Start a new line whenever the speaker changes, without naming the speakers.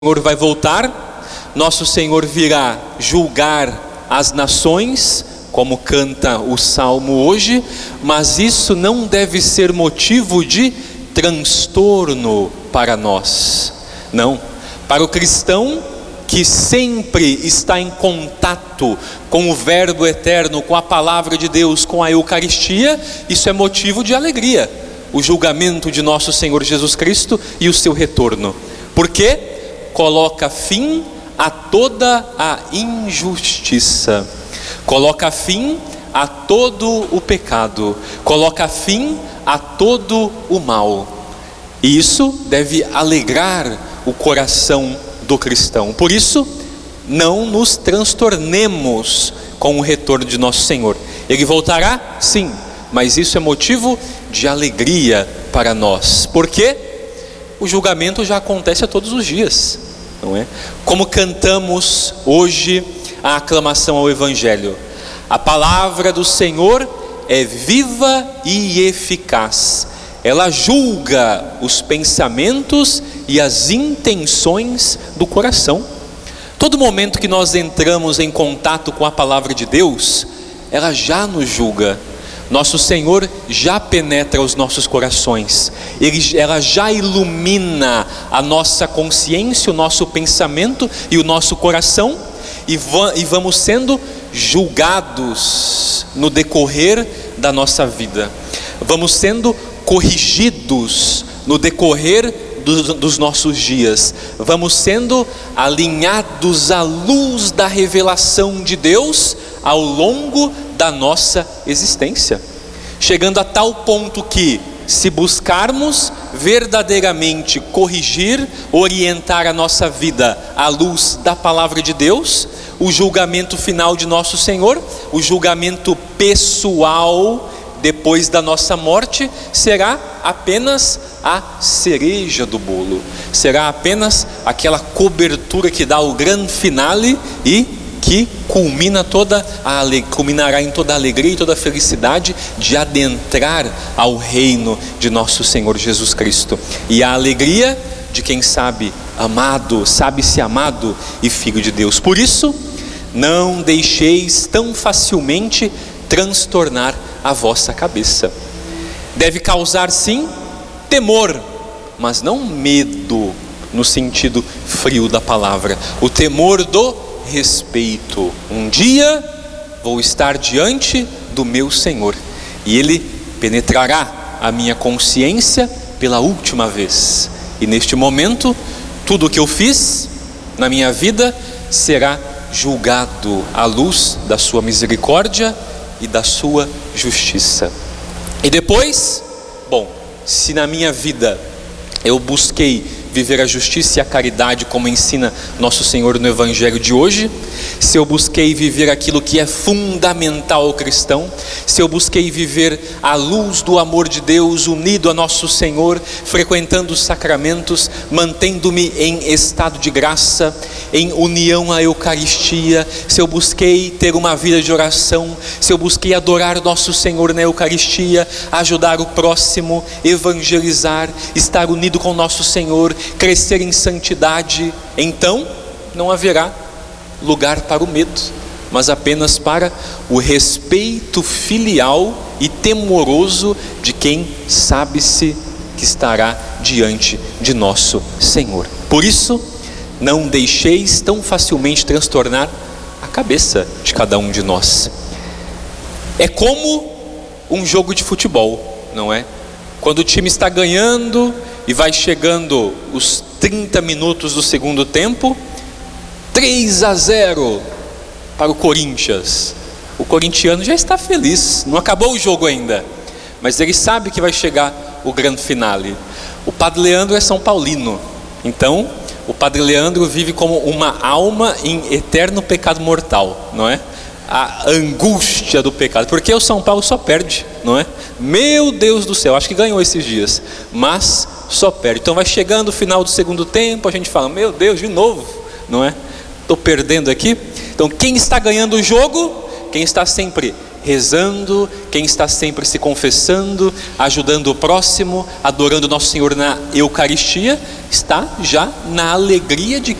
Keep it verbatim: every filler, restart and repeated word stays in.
O Senhor vai voltar, nosso Senhor virá julgar as nações, como canta o Salmo hoje, mas isso não deve ser motivo de transtorno para nós, não. Para o cristão que sempre está em contato com o Verbo eterno, com a Palavra de Deus, com a Eucaristia, isso é motivo de alegria, o julgamento de nosso Senhor Jesus Cristo e o seu retorno. Por quê? Coloca fim a toda a injustiça, coloca fim a todo o pecado, coloca fim a todo o mal, e isso deve alegrar o coração do cristão. Por isso, não nos transtornemos com o retorno de nosso Senhor. Ele voltará? Sim, mas isso é motivo de alegria para nós, porque o julgamento já acontece a todos os dias, não é? Como cantamos hoje a aclamação ao Evangelho: a palavra do Senhor é viva e eficaz, ela julga os pensamentos e as intenções do coração. Todo momento que nós entramos em contato com a palavra de Deus, ela já nos julga. Nosso Senhor já penetra os nossos corações, Ele, ela já ilumina a nossa consciência, o nosso pensamento e o nosso coração, e, va, e vamos sendo julgados no decorrer da nossa vida, vamos sendo corrigidos no decorrer dos, dos nossos dias, vamos sendo alinhados à luz da revelação de Deus ao longo da nossa existência, chegando a tal ponto que, se buscarmos verdadeiramente corrigir, orientar a nossa vida à luz da palavra de Deus, o julgamento final de nosso Senhor, o julgamento pessoal depois da nossa morte, será apenas a cereja do bolo, será apenas aquela cobertura que dá o grande finale e que culmina toda a, culminará em toda a alegria e toda a felicidade de adentrar ao reino de nosso Senhor Jesus Cristo, e a alegria de quem sabe amado, sabe-se amado e filho de Deus. Por isso, não deixeis tão facilmente transtornar a vossa cabeça. Deve causar sim temor, mas não medo no sentido frio da palavra, o temor do respeito. Um dia vou estar diante do meu Senhor e Ele penetrará a minha consciência pela última vez, e neste momento tudo o que eu fiz na minha vida será julgado à luz da sua misericórdia e da sua justiça. E depois, bom, se na minha vida eu busquei viver a justiça e a caridade como ensina nosso Senhor no Evangelho de hoje, se eu busquei viver aquilo que é fundamental ao cristão, se eu busquei viver à luz do amor de Deus, unido a nosso Senhor, frequentando os sacramentos, mantendo-me em estado de graça, em união à Eucaristia, se eu busquei ter uma vida de oração, se eu busquei adorar nosso Senhor na Eucaristia, ajudar o próximo, evangelizar, estar unido com nosso Senhor, crescer em santidade, então não haverá lugar para o medo, mas apenas para o respeito filial e temoroso de quem sabe-se que estará diante de nosso Senhor. Por isso, não deixeis tão facilmente transtornar a cabeça de cada um de nós. É como um jogo de futebol, não é? Quando o time está ganhando e vai chegando os trinta minutos do segundo tempo, três a zero para o Corinthians. O corintiano já está feliz, não acabou o jogo ainda, mas ele sabe que vai chegar o grande finale. O Padre Leandro é São Paulino, então o Padre Leandro vive como uma alma em eterno pecado mortal, não é? A angústia do pecado, porque o São Paulo só perde, não é? Meu Deus do céu, acho que ganhou esses dias, mas só perde. Então vai chegando o final do segundo tempo, a gente fala, meu Deus, de novo, não é? Estou perdendo aqui. Então quem está ganhando o jogo? Quem está sempre rezando, quem está sempre se confessando, ajudando o próximo, adorando nosso Senhor na Eucaristia, está já na alegria de